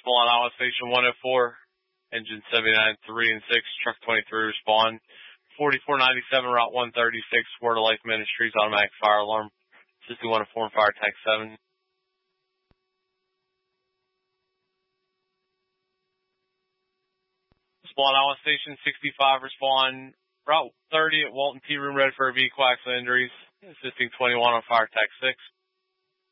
Swan Island Station 104, engine 79, 3 and 6, truck 23 respond. 4497 Route 136, Word of Life Ministries, automatic fire alarm. 61 and 4 and fire tank 7. Swan Island Station 65 respond. Route 30 at Walton Tea Room ready for a vehicle accident injuries. Assisting 21 on fire tank 6.